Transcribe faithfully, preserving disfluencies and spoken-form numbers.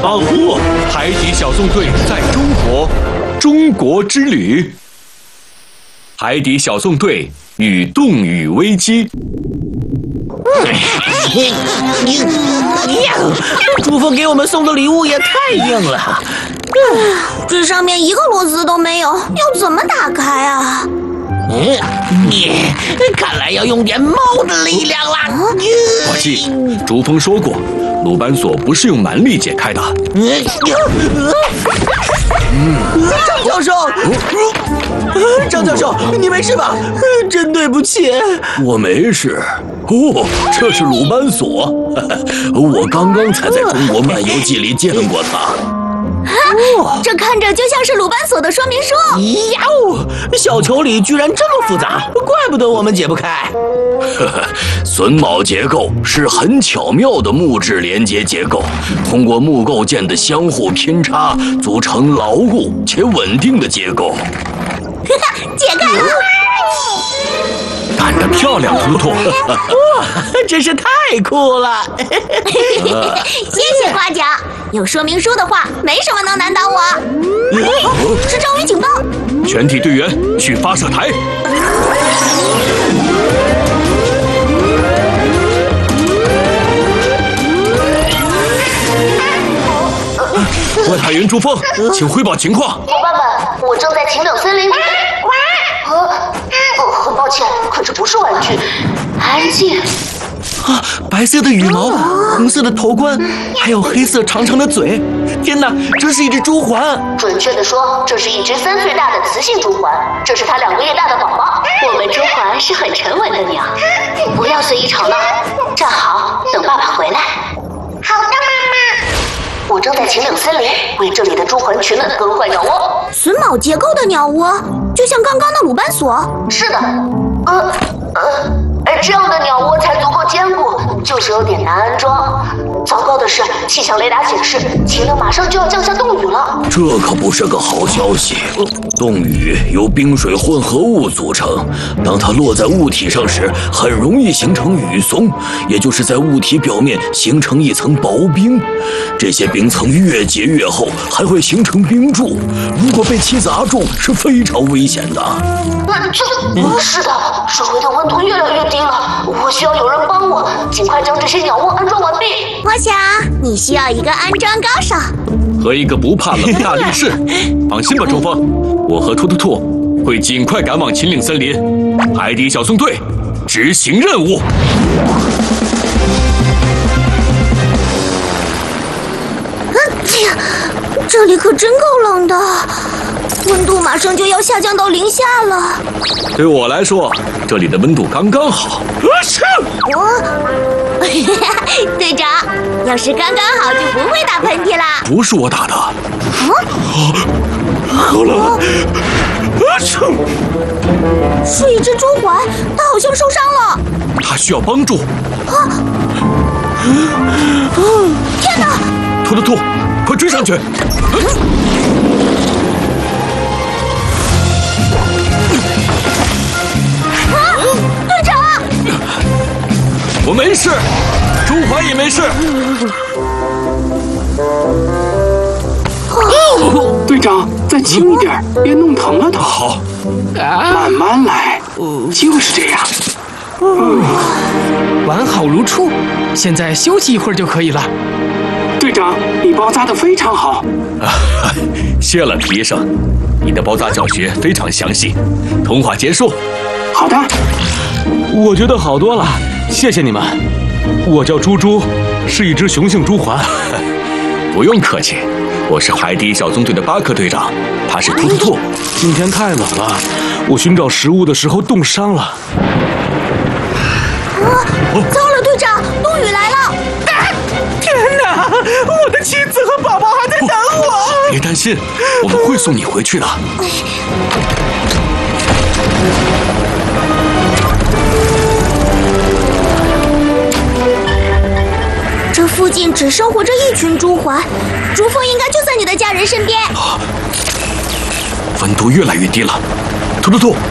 保护海底小纵队在中国，中国之旅。海底小纵队与冻雨危机。 主峰给我们送的礼物也太硬了， 这上面一个螺丝都没有，要怎么打开啊？ 嗯，看来要用点猫的力量啦。 伙计，朱峰说过，鲁班锁不是用蛮力解开的。 张教授，张教授，你没事吧？真对不起。 我没事。哦，这是鲁班锁，我刚刚才在中国漫游记里见过它。 啊，这看着就像是鲁班锁的说明书。 哟，小球里居然这么复杂，怪不得我们解不开。 榫卯结构是很巧妙的木质连接结构，通过木构件的相互拼插，组成牢固且稳定的结构。 解开了！ 干得漂亮，图图！ 哇，真是太酷了！ 谢谢夸奖。有说明书的话，没什么能难倒我。是章鱼警报！ 全体队员去发射台。外海员朱峰，请汇报情况。 伙伴们，我正在秦岭森林里。呃，哦，很抱歉，可这不是玩具。安静。 啊，白色的羽毛，红色的头冠，还有黑色长长的嘴。天哪，这是一只猪环！ 准确的说，这是一只三岁大的雌性猪环，这是它两个月大的宝宝。我们猪环是很沉稳的鸟，不要随意吵闹，站好，等爸爸回来。好的，妈妈。我正在秦岭森林为这里的猪环群们更换鸟窝。 榫卯结构的鸟窝，就像刚刚的鲁班锁。 是的，呃呃，这样的鸟窝才足够坚固，就是有点难安装。糟糕的是，气象雷达显示秦岭马上就要降下冻雨了。 这可不是个好消息。冻雨由冰水混合物组成，当它落在物体上时，很容易形成雨松，也就是在物体表面形成一层薄冰。这些冰层越结越厚，还会形成冰柱。如果被气砸中，是非常危险的。 那这是的，周围的温度越来越低了，我需要有人帮我，尽快将这些鸟窝安装完毕。 我想你需要一个安装高手和一个不怕冷大力士。放心吧，周峰，我和兔兔兔会尽快赶往秦岭森林，海底小纵队执行任务。 这里可真够冷的，温度马上就要下降到零下了。 对我来说，这里的温度刚刚好。 我，队长，要是刚刚好就不会打喷嚏啦。 不是我打的。啊？ 好冷！ 啊！ 是一只猪环，它好像受伤了。 它需要帮助。 啊！天哪！ 兔兔兔，快追上去！ 啊！队长！ 我没事，朱环也没事。 哦，队长，再轻一点，别弄疼了他。 好， 慢慢来，就是这样。 嗯，完好如初，现在休息一会儿就可以了。 队长，你包扎得非常好。 啊，谢了，皮医生，你的包扎教学非常详细。通话结束。 好的。 我觉得好多了，谢谢你们。我叫猪猪，是一只雄性猪环。 不用客气，我是海底小纵队的巴克队长，他是兔兔兔。 今天太冷了，我寻找食物的时候冻伤了。 啊！糟了，队长，冬雨来了！ 啊！天哪，我的妻子和宝宝还在等我。 别担心，我们会送你回去的。 这附近只生活着一群猪环，朱峰应该就在你的家人身边。 温度越来越低了，兔兔兔，